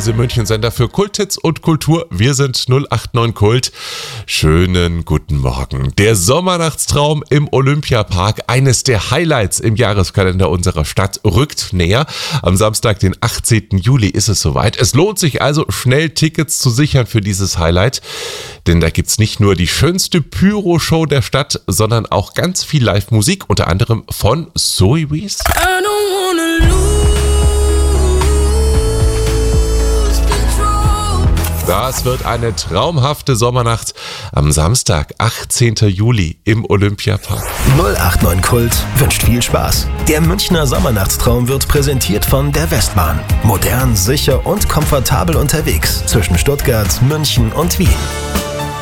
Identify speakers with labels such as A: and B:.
A: Börse München, Sender für Kulthits und Kultur. Wir sind 089 Kult. Schönen guten Morgen. Der Sommernachtstraum im Olympiapark, eines der Highlights im Jahreskalender unserer Stadt, rückt näher. Am Samstag, den 18. Juli, ist es soweit. Es lohnt sich also, schnell Tickets zu sichern für dieses Highlight. Denn da gibt's nicht nur die schönste Pyro-Show der Stadt, sondern auch ganz viel Live-Musik, unter anderem von Zoe Wees. Das wird eine traumhafte Sommernacht am Samstag, 18. Juli im Olympiapark.
B: 089 Kult wünscht viel Spaß. Der Münchner Sommernachtstraum wird präsentiert von der Westbahn. Modern, sicher und komfortabel unterwegs zwischen Stuttgart, München und Wien.